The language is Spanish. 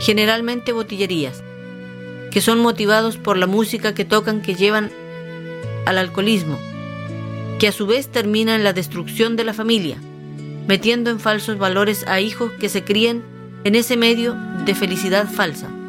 generalmente botillerías, que son motivados por la música que tocan, que llevan al alcoholismo, que a su vez termina en la destrucción de la familia, metiendo en falsos valores a hijos que se crían en ese medio de felicidad falsa.